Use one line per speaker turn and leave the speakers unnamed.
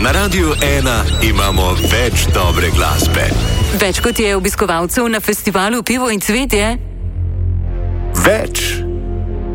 Na Radiu 1 imamo več dobre glasbe.
Več kot je obiskovalcev na festivalu Pivo in cvetje?
Več